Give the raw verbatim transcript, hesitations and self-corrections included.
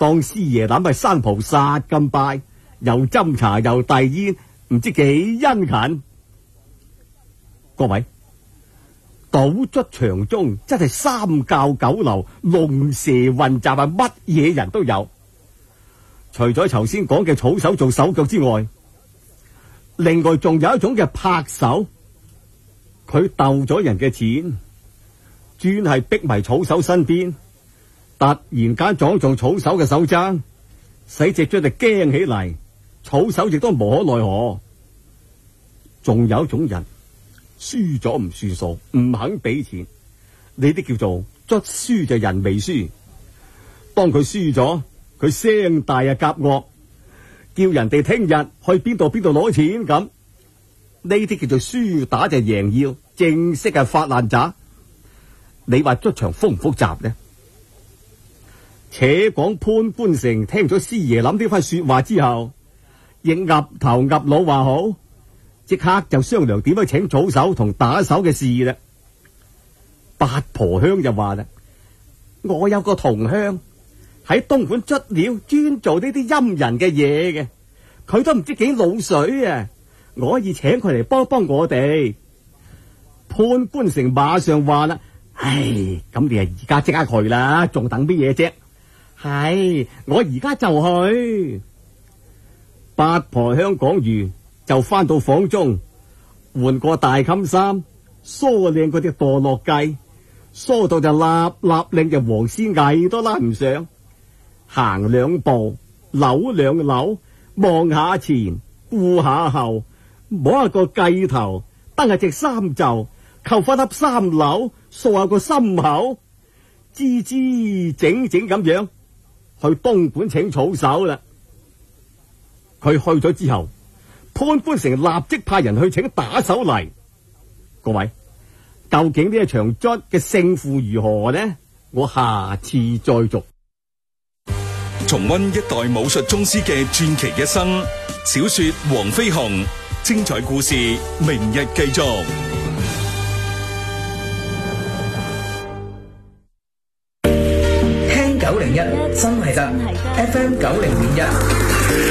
當師爺諗係生菩薩咁拜，又斟茶又遞煙，唔知幾殷勤。各位，賭卒場中真係三教九流，龍蛇混雜，係乜嘢人都有。除咗頭先講嘅草手做手腳之外，另外仲有一種嘅拍手，佢鬥咗人嘅錢，專係逼埋草手身邊，突然間撞中草手嘅手踭，使隻卒就驚起嚟，草手亦都無可奈何。仲有一種人輸咗唔算數，唔肯俾錢，呢啲叫做卒輸就人未輸。當佢輸咗，佢聲大啊夾惡，叫人哋聽日去邊度邊度攞錢咁。呢啲叫做輸打就贏要，正式係發爛渣。你話卒場複唔複雜呢？且講潘官成聽咗師爺諗呢番說話之後，亦岌頭岌腦話好，即刻就商量點樣請草手同打手嘅事啦。八婆鄉就話啦：我有個同鄉喺東莞卒料，專做呢啲陰人嘅嘢嘅，佢都唔知幾老水啊！我可以請佢嚟幫幫我哋。潘官成馬上話啦：唉，咁你啊而家即刻去啦，仲等乜嘢啫？係，我而家就去。八婆鄉講完就翻到房中，換個大襟衫，梳靚嗰啲墮落髻，梳到就立立令嘅黃絲蟻都拉唔上。行兩步，扭兩扭，望下前，顧下後，摸下個髻頭，蹬下隻衫袖，扣翻粒衫紐，掃下個心口，支支整整咁樣去東莞請草手啦。佢去咗之後，潘官成立即派人去請打手嚟。各位，究竟呢一場卒嘅勝負如何呢？我下次再續。 重溫一代武術宗師嘅傳奇一生，小說《黃飛鴻》，精彩故事明日繼續。 聽九零一真係得，F M 九零點一。